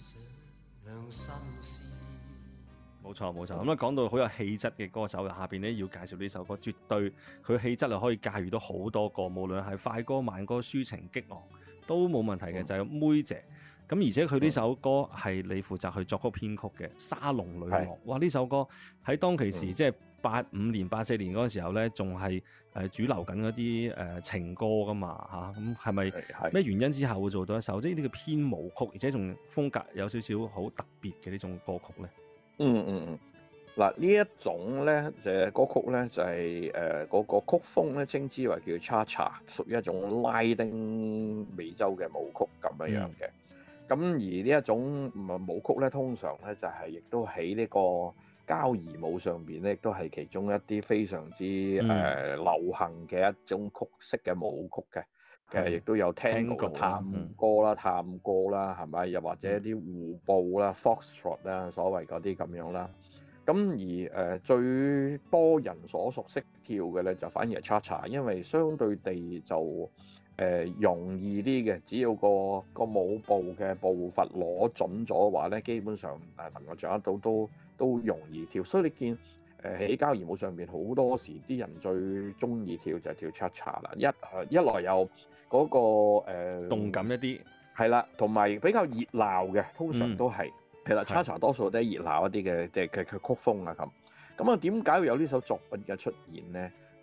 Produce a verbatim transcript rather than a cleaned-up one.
冇錯冇錯，咁啊講到好有氣質嘅歌手，下邊咧要介紹呢首歌，絕對佢氣質係可以駕馭到好多個，無論係快歌、慢歌、抒情、激昂都冇問題嘅，嗯、就係妹姐。咁而且佢呢首歌係你負責去作曲編曲嘅《沙龍女王》，哇！呢首歌喺當其時、嗯、即係八五年、八四年嗰個時候咧，仲係誒主流緊嗰啲誒情歌噶嘛嚇，咁係咪咩原因之下會做到一首即係呢個編舞曲，而且仲風格有少少好特別嘅呢種歌曲咧？ 嗯嗯嗯，嗱呢一種咧嘅歌曲咧就係誒嗰個曲風咧稱之為叫 Cha-Cha， 屬於一種拉丁美洲嘅舞曲咁樣樣嘅。咁、嗯、而呢一種舞曲咧，通常咧就係亦都喺呢個交誼舞上邊咧，亦都係其中一啲非常之誒、嗯呃、流行嘅一種曲式嘅舞曲嘅。嘅亦都有聽過探歌啦、探歌啦，係咪？又或者啲互步啦、Foxtrot 啦，所謂嗰啲咁樣啦。咁而誒、呃、最多人所熟悉跳嘅咧，就反而係 Cha-Cha， 因為相對地就誒、呃、容易啲嘅，只要個個舞步嘅步伐攞準咗嘅話咧，基本上誒能夠掌握到都都容易跳。所以你見誒喺交誼舞上邊好多時啲人最中意跳就係跳 Cha-Cha 啦，一一來有嗰、那個誒、呃、 動感一啲， 係啦，同埋比較熱鬧嘅，通常都係係啦。Cha-Cha 多數都係熱鬧一啲嘅嘅嘅曲風啊咁。咁啊，點解會有呢首作品嘅出現咧？